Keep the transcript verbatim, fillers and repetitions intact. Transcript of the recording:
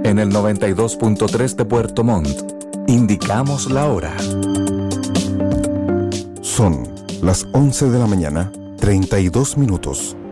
En el noventa y dos punto tres de Puerto Montt, indicamos la hora. Son las once de la mañana, treinta y dos minutos.